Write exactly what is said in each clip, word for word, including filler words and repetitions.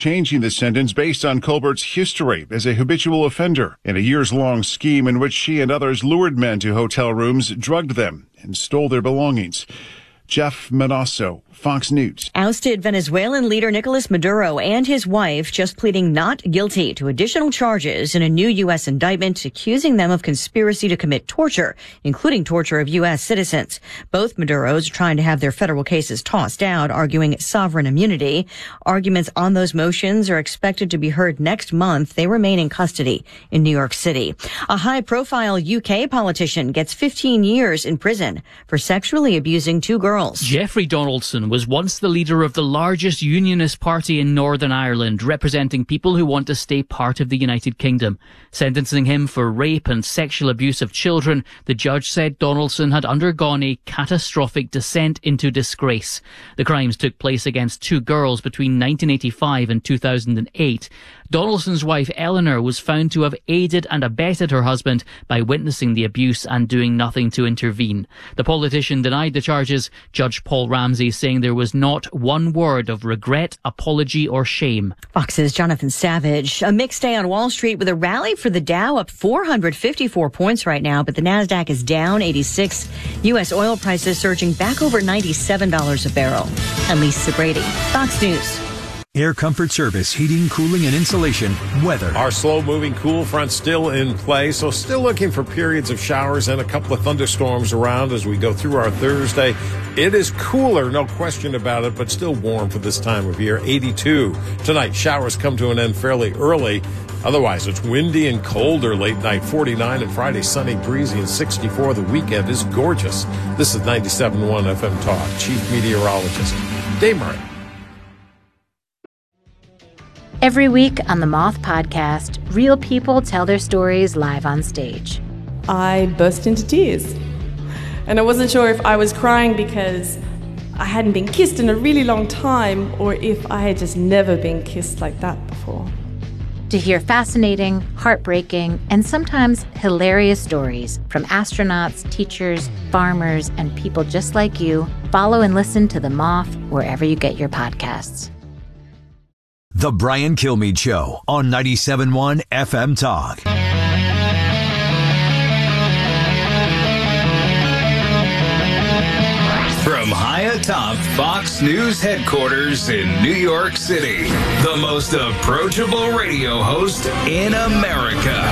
changing the sentence based on Colbert's history as a habitual offender in a years-long scheme in which she and others lured men to hotel rooms, drugged them, and stole their belongings. Jeff Manasso, Fox News. Ousted Venezuelan leader Nicolas Maduro and his wife just pleading not guilty to additional charges in a new U S indictment accusing them of conspiracy to commit torture, including torture of U S citizens. Both Maduros are trying to have their federal cases tossed out, arguing sovereign immunity. Arguments on those motions are expected to be heard next month. They remain in custody in New York City. A high-profile U K politician gets fifteen years in prison for sexually abusing two girls. Jeffrey Donaldson was once the leader of the largest unionist party in Northern Ireland, representing people who want to stay part of the United Kingdom. Sentencing him for rape and sexual abuse of children, the judge said Donaldson had undergone a catastrophic descent into disgrace. The crimes took place against two girls between nineteen eighty-five and two thousand eight. Donaldson's wife Eleanor was found to have aided and abetted her husband by witnessing the abuse and doing nothing to intervene. The politician denied the charges, Judge Paul Ramsey saying there was not one word of regret, apology or shame. Fox's Jonathan Savage. A mixed day on Wall Street with a rally for the Dow up four hundred fifty-four points right now, but the Nasdaq is down eighty-six. U S oil prices surging back over ninety-seven dollars a barrel. I'm Lisa Brady, Fox News. Air Comfort Service, heating, cooling, and insulation, weather. Our slow-moving cool front still in play, so still looking for periods of showers and a couple of thunderstorms around as we go through our Thursday. It is cooler, no question about it, but still warm for this time of year, eighty-two. Tonight, showers come to an end fairly early. Otherwise, it's windy and colder late night, forty-nine, and Friday sunny, breezy, and sixty-four. The weekend is gorgeous. This is ninety-seven point one F M Talk. Chief Meteorologist Dave Murray. Every week on the Moth Podcast, real people tell their stories live on stage. I burst into tears. And I wasn't sure if I was crying because I hadn't been kissed in a really long time or if I had just never been kissed like that before. To hear fascinating, heartbreaking, and sometimes hilarious stories from astronauts, teachers, farmers, and people just like you, follow and listen to The Moth wherever you get your podcasts. The Brian Kilmeade Show on ninety-seven point one F M Talk. From high atop Fox News headquarters in New York City, the most approachable radio host in America.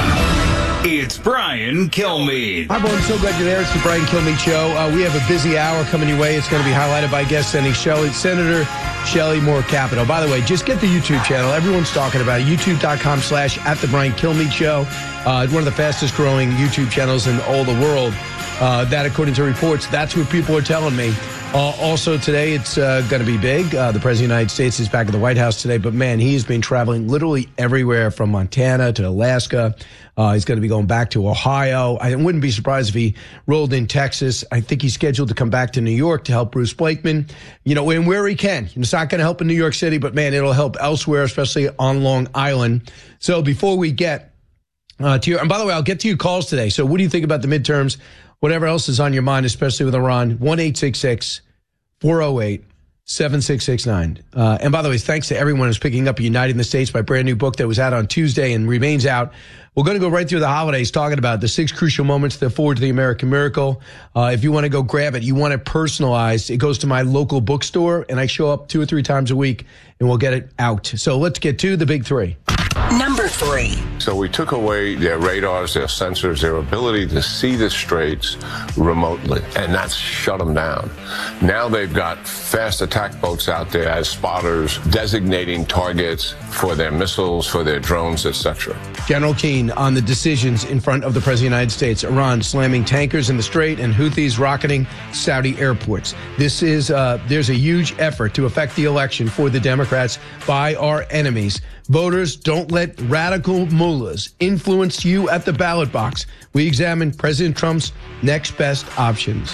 It's Brian Kilmeade. Hi, everyone. So glad you're there. It's the Brian Kilmeade Show. Uh, we have a busy hour coming your way. It's going to be highlighted by guest sending Shelley, Senator Shelley Moore Capito. By the way, just get the YouTube channel. Everyone's talking about it. YouTube.com slash at the Brian Kilmeade Show. Uh, one of the fastest growing YouTube channels in all the world. Uh, that, according to reports, that's what people are telling me. Uh, also today, it's uh, going to be big. Uh, the President of the United States is back at the White House today. But, man, he's been traveling literally everywhere from Montana to Alaska. Uh, he's going to be going back to Ohio. I wouldn't be surprised if he rolled in Texas. I think he's scheduled to come back to New York to help Bruce Blakeman, you know, and where he can. It's not going to help in New York City, but, man, it'll help elsewhere, especially on Long Island. So before we get uh, to your – and by the way, I'll get to your calls today. So what do you think about the midterms? Whatever else is on your mind, especially with Iran, one eight six six, four oh eight, seven six six nine. Uh, and by the way, thanks to everyone who's picking up Uniting the States, my brand new book that was out on Tuesday and remains out. We're going to go right through the holidays talking about the six crucial moments that forward to the American miracle. Uh, if you want to go grab it, you want it personalized, it goes to my local bookstore, and I show up two or three times a week, and we'll get it out. So let's get to the big three. Number three. So we took away their radars, their sensors, their ability to see the straits remotely, and that's shut them down. Now they've got fast attack boats out there as spotters, designating targets for their missiles, for their drones, et cetera. General Keane on the decisions in front of the President of the United States. Iran slamming tankers in the Strait and Houthis rocketing Saudi airports. This is, uh, there's a huge effort to affect the election for the Democrats by our enemies. Voters, don't let radical mullahs influence you at the ballot box. We examine President Trump's next best options.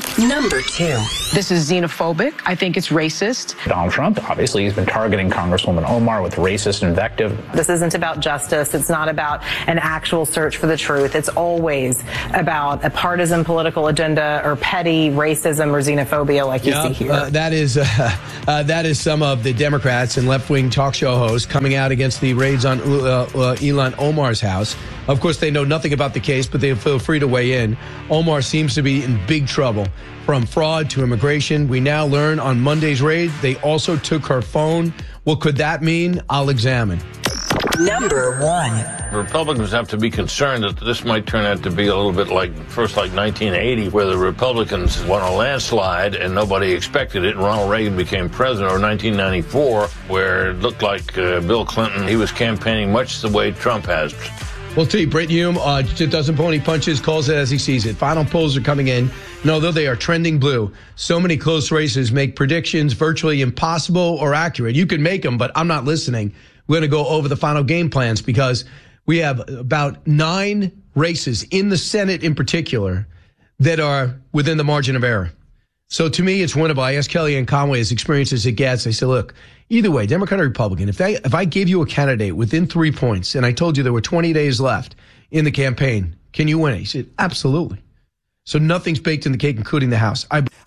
Number two. This is xenophobic. I think it's racist. Donald Trump, obviously, he's been targeting Congresswoman Omar with racist invective. This isn't about justice. It's not about an actual search for the truth. It's always about a partisan political agenda or petty racism or xenophobia like you yep, see here. Uh, that is uh, uh, that is some of the Democrats and left-wing talk show hosts coming out against the raids on uh, uh, Ilhan Omar's house. Of course, they know nothing about the case, but they feel free to weigh in. Omar seems to be in big trouble. From fraud to immigration, we now learn on Monday's raid, they also took her phone. What could that mean? I'll examine. Number one. Republicans have to be concerned that this might turn out to be a little bit like first like nineteen eighty, where the Republicans won a landslide and nobody expected it, and Ronald Reagan became president, or nineteen ninety-four, where it looked like uh, Bill Clinton, he was campaigning much the way Trump has. Well, T. Brit Hume uh, just doesn't pull any punches, calls it as he sees it. Final polls are coming in, and although they are trending blue, so many close races make predictions virtually impossible or accurate. You can make them, but I'm not listening. We're going to go over the final game plans because we have about nine races in the Senate in particular that are within the margin of error. So to me, it's winnable. I asked Kellyanne Conway, as experienced as it gets, I said, look, either way, Democrat or Republican, if they, if I gave you a candidate within three points and I told you there were twenty days left in the campaign, can you win it? He said, absolutely. So nothing's baked in the cake, including the House. I